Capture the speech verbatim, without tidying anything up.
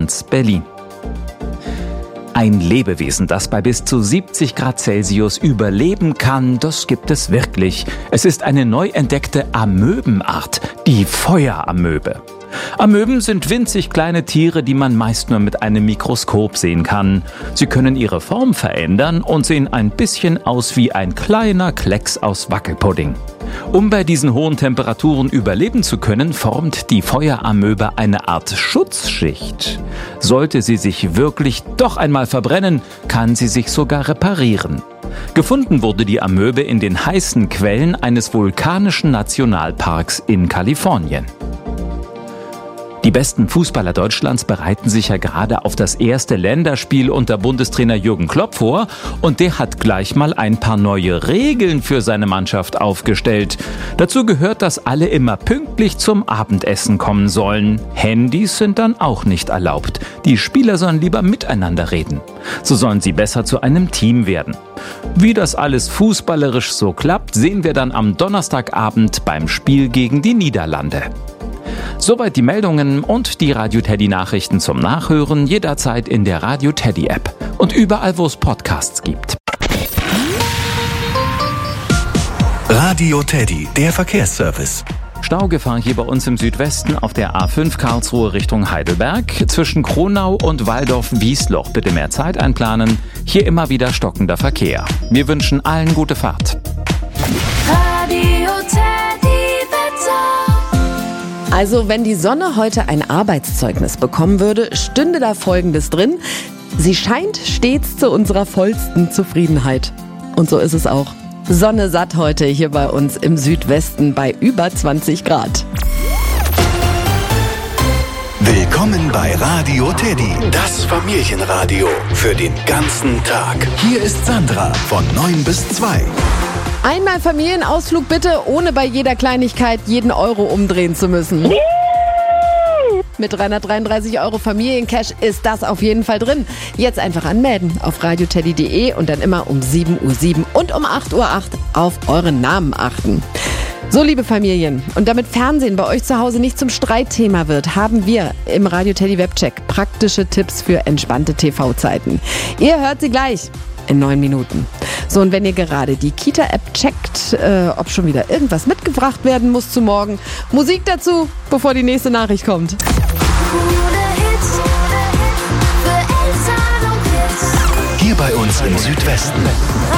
eins Berlin. Ein Lebewesen, das bei bis zu siebzig Grad Celsius überleben kann, das gibt es wirklich. Es ist eine neu entdeckte Amöbenart, die Feueramöbe. Amöben sind winzig kleine Tiere, die man meist nur mit einem Mikroskop sehen kann. Sie können ihre Form verändern und sehen ein bisschen aus wie ein kleiner Klecks aus Wackelpudding. Um bei diesen hohen Temperaturen überleben zu können, formt die Feueramöbe eine Art Schutzschicht. Sollte sie sich wirklich doch einmal verbrennen, kann sie sich sogar reparieren. Gefunden wurde die Amöbe in den heißen Quellen eines vulkanischen Nationalparks in Kalifornien. Die besten Fußballer Deutschlands bereiten sich ja gerade auf das erste Länderspiel unter Bundestrainer Jürgen Klopp vor und der hat gleich mal ein paar neue Regeln für seine Mannschaft aufgestellt. Dazu gehört, dass alle immer pünktlich zum Abendessen kommen sollen. Handys sind dann auch nicht erlaubt. Die Spieler sollen lieber miteinander reden. So sollen sie besser zu einem Team werden. Wie das alles fußballerisch so klappt, sehen wir dann am Donnerstagabend beim Spiel gegen die Niederlande. Soweit die Meldungen und die Radio Teddy Nachrichten zum Nachhören jederzeit in der Radio Teddy App und überall, wo es Podcasts gibt. Radio Teddy, der Verkehrsservice. Staugefahr hier bei uns im Südwesten auf der A fünf Karlsruhe Richtung Heidelberg. Zwischen Kronau und Waldorf-Wiesloch bitte mehr Zeit einplanen. Hier immer wieder stockender Verkehr. Wir wünschen allen gute Fahrt. Radio Teddy Wetter. Also wenn die Sonne heute ein Arbeitszeugnis bekommen würde, stünde da Folgendes drin. Sie scheint stets zu unserer vollsten Zufriedenheit. Und so ist es auch. Sonne satt heute hier bei uns im Südwesten bei über zwanzig Grad. Willkommen bei Radio Teddy, das Familienradio für den ganzen Tag. Hier ist Sandra von neun bis zwei. Einmal Familienausflug bitte, ohne bei jeder Kleinigkeit jeden Euro umdrehen zu müssen. Mit dreihundertdreiunddreißig Euro Familiencash ist das auf jeden Fall drin. Jetzt einfach anmelden auf radioteddy punkt de und dann immer um sieben Uhr sieben und um acht Uhr acht auf euren Namen achten. So, liebe Familien, und damit Fernsehen bei euch zu Hause nicht zum Streitthema wird, haben wir im Radio Teddy Webcheck praktische Tipps für entspannte T V-Zeiten. Ihr hört sie gleich in neun Minuten. So, und wenn ihr gerade die Kita-App checkt, äh, ob schon wieder irgendwas mitgebracht werden muss zu morgen, Musik dazu, bevor die nächste Nachricht kommt. Hier bei uns im Südwesten.